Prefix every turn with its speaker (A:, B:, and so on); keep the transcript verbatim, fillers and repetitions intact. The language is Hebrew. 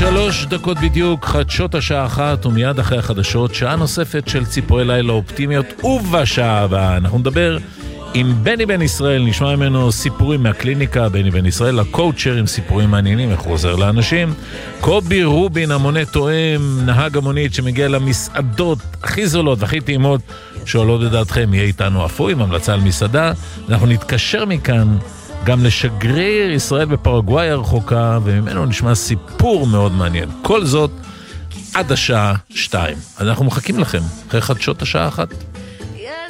A: שלוש דקות בדיוק, חדשות השעה אחת, ומיד אחרי החדשות, שעה נוספת של ציפורי לילה אופטימיות, ובשעה הבאה אנחנו נדבר עם בני בן ישראל, נשמע ממנו סיפורים מהקליניקה, בני בן ישראל, הקואוצ'ר עם סיפורים מעניינים, איך הוא עוזר לאנשים. קובי רובין, המונה תואם, נהג המונית שמגיע למסעדות הכי זולות והכי טעימות, שעולות בדעתכם, יהיה איתנו אפו עם המלצה על מסעדה. אנחנו נתקשר מכאן גם לשגריר ישראל בפרגוואי הרחוקה, וממנו נשמע סיפור מאוד מעניין. כל זאת עד השעה שתיים. אנחנו מחכים לכם אחרי חדשות השעה אחת.